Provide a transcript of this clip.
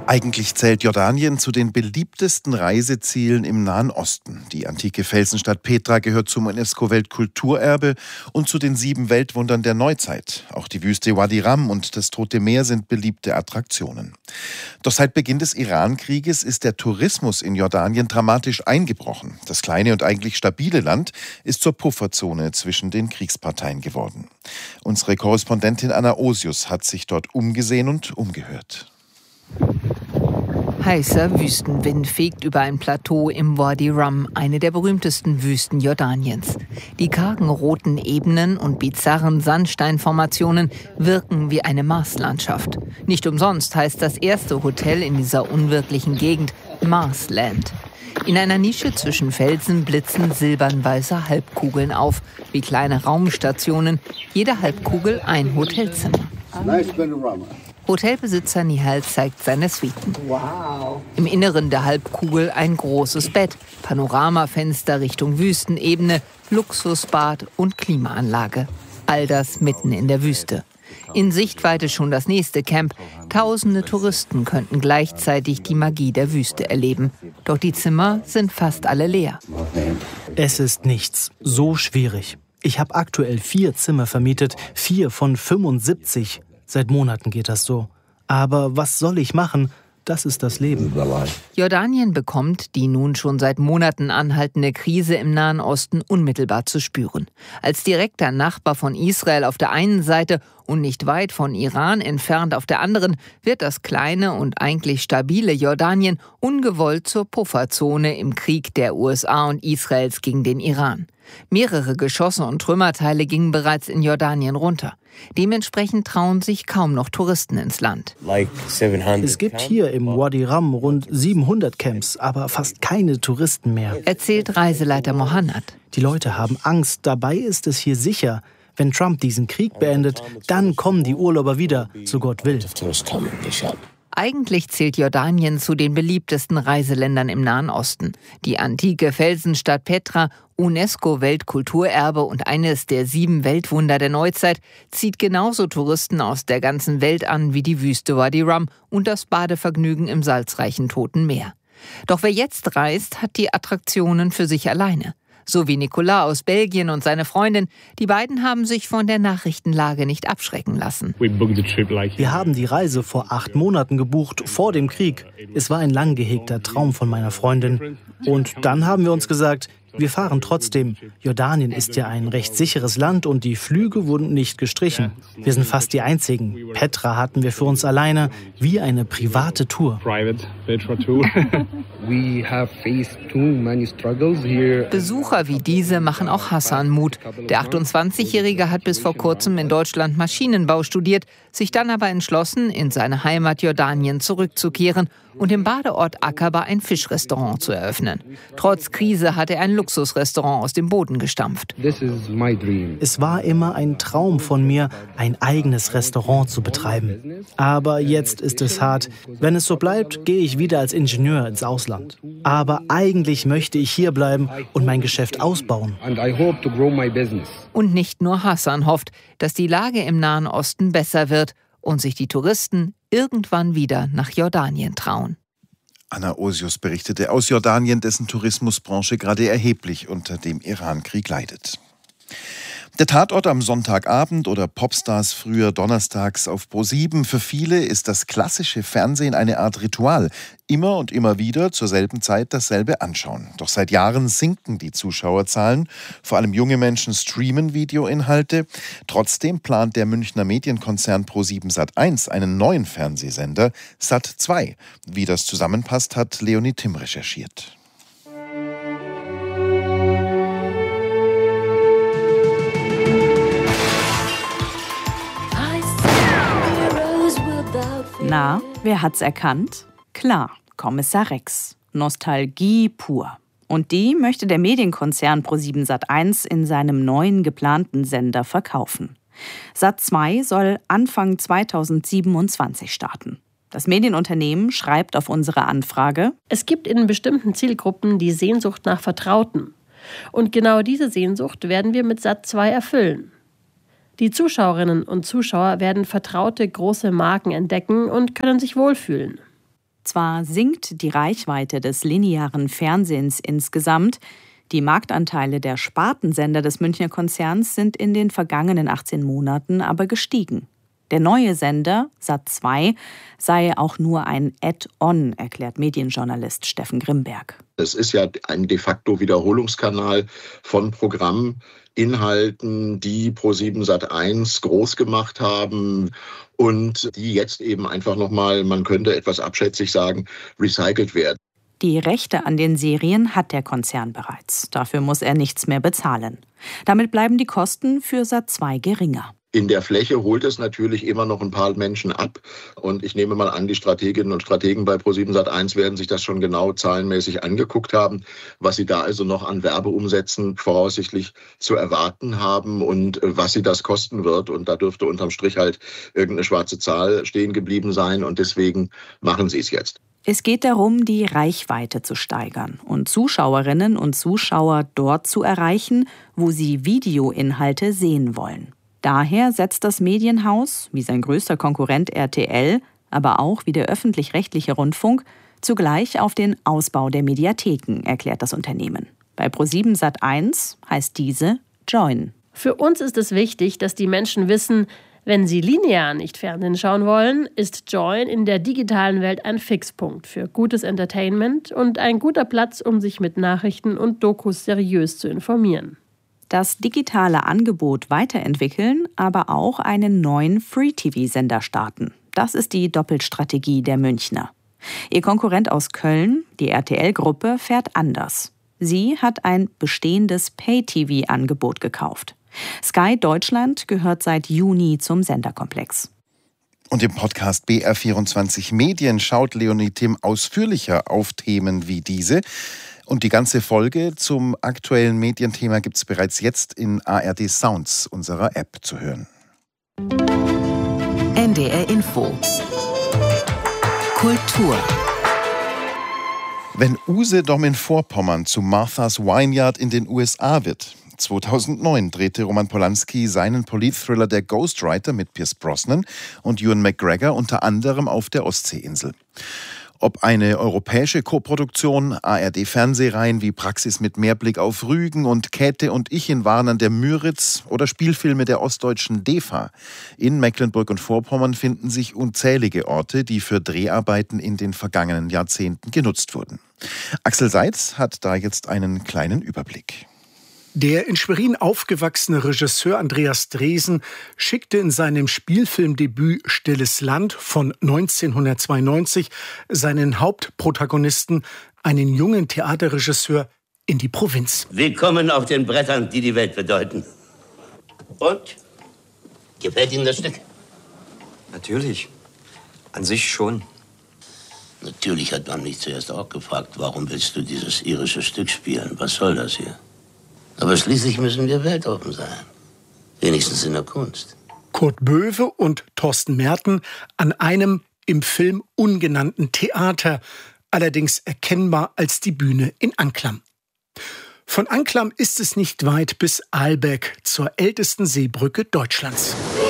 Eigentlich zählt Jordanien zu den beliebtesten Reisezielen im Nahen Osten. Die antike Felsenstadt Petra gehört zum UNESCO-Weltkulturerbe und zu den 7 Weltwundern der Neuzeit. Auch die Wüste Wadi Rum und das Tote Meer sind beliebte Attraktionen. Doch seit Beginn des Iran-Krieges ist der Tourismus in Jordanien dramatisch eingebrochen. Das kleine und eigentlich stabile Land ist zur Pufferzone zwischen den Kriegsparteien geworden. Unsere Korrespondentin Anna Osius hat sich dort umgesehen und umgehört. Heißer Wüstenwind fegt über ein Plateau im Wadi Rum, eine der berühmtesten Wüsten Jordaniens. Die kargen roten Ebenen und bizarren Sandsteinformationen wirken wie eine Marslandschaft. Nicht umsonst heißt das erste Hotel in dieser unwirklichen Gegend Marsland. In einer Nische zwischen Felsen blitzen silbernweiße Halbkugeln auf, wie kleine Raumstationen, jede Halbkugel ein Hotelzimmer. Hotelbesitzer Nihal zeigt seine Suiten. Wow. Im Inneren der Halbkugel ein großes Bett, Panoramafenster Richtung Wüstenebene, Luxusbad und Klimaanlage. All das mitten in der Wüste. In Sichtweite schon das nächste Camp. Tausende Touristen könnten gleichzeitig die Magie der Wüste erleben. Doch die Zimmer sind fast alle leer. Es ist nichts. So schwierig. Ich habe aktuell 4 Zimmer vermietet, 4 von 75. Seit Monaten geht das so. Aber was soll ich machen? Das ist das Leben. Jordanien bekommt die nun schon seit Monaten anhaltende Krise im Nahen Osten unmittelbar zu spüren. Als direkter Nachbar von Israel auf der einen Seite und nicht weit von Iran entfernt auf der anderen, wird das kleine und eigentlich stabile Jordanien ungewollt zur Pufferzone im Krieg der USA und Israels gegen den Iran. Mehrere Geschosse und Trümmerteile gingen bereits in Jordanien runter. Dementsprechend trauen sich kaum noch Touristen ins Land. Es gibt hier im Wadi Rum rund 700 Camps, aber fast keine Touristen mehr. Erzählt Reiseleiter Mohanad. Die Leute haben Angst, dabei ist es hier sicher. Wenn Trump diesen Krieg beendet, dann kommen die Urlauber wieder, so Gott will. Eigentlich zählt Jordanien zu den beliebtesten Reiseländern im Nahen Osten. Die antike Felsenstadt Petra, UNESCO-Weltkulturerbe und eines der 7 Weltwunder der Neuzeit, zieht genauso Touristen aus der ganzen Welt an wie die Wüste Wadi Rum und das Badevergnügen im salzreichen Toten Meer. Doch wer jetzt reist, hat die Attraktionen für sich alleine. So wie Nicolas aus Belgien und seine Freundin. Die beiden haben sich von der Nachrichtenlage nicht abschrecken lassen. Wir haben die Reise vor 8 Monaten gebucht, vor dem Krieg. Es war ein lang gehegter Traum von meiner Freundin. Und dann haben wir uns gesagt, wir fahren trotzdem. Jordanien ist ja ein recht sicheres Land und die Flüge wurden nicht gestrichen. Wir sind fast die Einzigen. Petra hatten wir für uns alleine, wie eine private Tour. Besucher wie diese machen auch Hassan Mut. Der 28-Jährige hat bis vor kurzem in Deutschland Maschinenbau studiert, sich dann aber entschlossen, in seine Heimat Jordanien zurückzukehren und im Badeort Aqaba ein Fischrestaurant zu eröffnen. Trotz Krise hat er ein Luxusrestaurant aus dem Boden gestampft. Es war immer ein Traum von mir, ein eigenes Restaurant zu betreiben. Aber jetzt ist es hart. Wenn es so bleibt, gehe ich wieder als Ingenieur ins Ausland. Aber eigentlich möchte ich hier bleiben und mein Geschäft ausbauen. Und nicht nur Hassan hofft, dass die Lage im Nahen Osten besser wird und sich die Touristen irgendwann wieder nach Jordanien trauen. Anna Osius berichtete aus Jordanien, dessen Tourismusbranche gerade erheblich unter dem Iran-Krieg leidet. Der Tatort am Sonntagabend oder Popstars früher donnerstags auf Pro7. Für viele ist das klassische Fernsehen eine Art Ritual. Immer und immer wieder zur selben Zeit dasselbe anschauen. Doch seit Jahren sinken die Zuschauerzahlen. Vor allem junge Menschen streamen Videoinhalte. Trotzdem plant der Münchner Medienkonzern Pro7 Sat.1 einen neuen Fernsehsender, Sat2. Wie das zusammenpasst, hat Leonie Timm recherchiert. Na, wer hat's erkannt? Klar, Kommissar Rex. Nostalgie pur. Und die möchte der Medienkonzern Pro7 Sat.1 in seinem neuen geplanten Sender verkaufen. Sat2 soll Anfang 2027 starten. Das Medienunternehmen schreibt auf unsere Anfrage: Es gibt in bestimmten Zielgruppen die Sehnsucht nach Vertrautem. Und genau diese Sehnsucht werden wir mit Sat2 erfüllen. Die Zuschauerinnen und Zuschauer werden vertraute große Marken entdecken und können sich wohlfühlen. Zwar sinkt die Reichweite des linearen Fernsehens insgesamt, die Marktanteile der Spartensender des Münchner Konzerns sind in den vergangenen 18 Monaten aber gestiegen. Der neue Sender, Sat2, sei auch nur ein Add-on, erklärt Medienjournalist Steffen Grimberg. Es ist ja ein de facto Wiederholungskanal von Programminhalten, die ProSieben Sat.1 groß gemacht haben und die jetzt eben einfach nochmal, man könnte etwas abschätzig sagen, recycelt werden. Die Rechte an den Serien hat der Konzern bereits. Dafür muss er nichts mehr bezahlen. Damit bleiben die Kosten für Sat2 geringer. In der Fläche holt es natürlich immer noch ein paar Menschen ab. Und ich nehme mal an, die Strateginnen und Strategen bei ProSieben Sat.1 werden sich das schon genau zahlenmäßig angeguckt haben, was sie da also noch an Werbeumsätzen voraussichtlich zu erwarten haben und was sie das kosten wird. Und da dürfte unterm Strich halt irgendeine schwarze Zahl stehen geblieben sein. Und deswegen machen sie es jetzt. Es geht darum, die Reichweite zu steigern und Zuschauerinnen und Zuschauer dort zu erreichen, wo sie Videoinhalte sehen wollen. Daher setzt das Medienhaus, wie sein größter Konkurrent RTL, aber auch wie der öffentlich-rechtliche Rundfunk, zugleich auf den Ausbau der Mediatheken, erklärt das Unternehmen. Bei ProSieben Sat.1 heißt diese Join. Für uns ist es wichtig, dass die Menschen wissen, wenn sie linear nicht Fernsehen schauen wollen, ist Join in der digitalen Welt ein Fixpunkt für gutes Entertainment und ein guter Platz, um sich mit Nachrichten und Dokus seriös zu informieren. Das digitale Angebot weiterentwickeln, aber auch einen neuen Free-TV-Sender starten. Das ist die Doppelstrategie der Münchner. Ihr Konkurrent aus Köln, die RTL-Gruppe, fährt anders. Sie hat ein bestehendes Pay-TV-Angebot gekauft. Sky Deutschland gehört seit Juni zum Senderkomplex. Und im Podcast BR24 Medien schaut Leonie Timm ausführlicher auf Themen wie diese. Und die ganze Folge zum aktuellen Medienthema gibt es bereits jetzt in ARD Sounds, unserer App, zu hören. NDR Info. Kultur. Wenn Usedom in Vorpommern zu Martha's Vineyard in den USA wird. 2009 drehte Roman Polanski seinen Politthriller Der Ghostwriter mit Pierce Brosnan und Ewan McGregor unter anderem auf der Ostseeinsel. Ob eine europäische Koproduktion, ARD-Fernsehreihen wie Praxis mit Mehrblick auf Rügen und Käthe und ich in Warnern der Müritz oder Spielfilme der ostdeutschen DEFA. In Mecklenburg und Vorpommern finden sich unzählige Orte, die für Dreharbeiten in den vergangenen Jahrzehnten genutzt wurden. Axel Seitz hat da jetzt einen kleinen Überblick. Der in Schwerin aufgewachsene Regisseur Andreas Dresen schickte in seinem Spielfilmdebüt Stilles Land von 1992 seinen Hauptprotagonisten, einen jungen Theaterregisseur, in die Provinz. Willkommen auf den Brettern, die die Welt bedeuten. Und? Gefällt Ihnen das Stück? Natürlich. An sich schon. Natürlich hat man mich zuerst auch gefragt, warum willst du dieses irische Stück spielen? Was soll das hier? Aber schließlich müssen wir weltoffen sein. Wenigstens in der Kunst. Kurt Böwe und Thorsten Merten an einem im Film ungenannten Theater, allerdings erkennbar als die Bühne in Anklam. Von Anklam ist es nicht weit bis Aalbeck, zur ältesten Seebrücke Deutschlands.